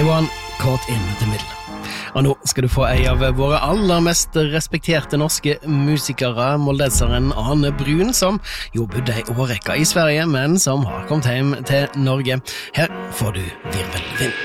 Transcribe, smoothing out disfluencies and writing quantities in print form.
Det var han Caught in the Middle. Og nå skal du få en av våre aller mest respekterte norske musikere, moldenseren Ane Brun, som jo bodde en årrekke i Sverige, men som har kommet hjem til Norge. Her får du Virvelvind.